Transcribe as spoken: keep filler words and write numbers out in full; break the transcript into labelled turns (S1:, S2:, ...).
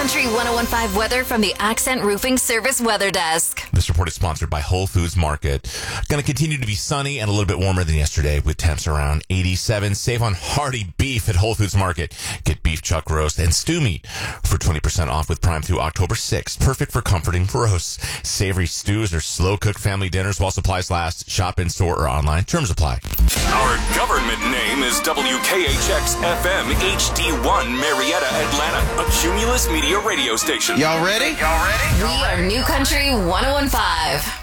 S1: Country one oh one point five weather from the Accent Roofing Service Weather Desk.
S2: This report is sponsored by Whole Foods Market. Going to continue to be sunny and a little bit warmer than yesterday with temps around eighty-seven. Save on hearty beef at Whole Foods Market. Get beef chuck roast and stew meat for twenty percent off with Prime through October sixth. Perfect for comforting roasts, savory stews, or slow-cooked family dinners while supplies last. Shop in store or online. Terms apply.
S3: Our government name is W K H X F M H D one Marietta, Atlanta, a Cumulus Media radio station.
S4: Y'all ready? Y'all ready?
S1: We are New Country one oh one point five.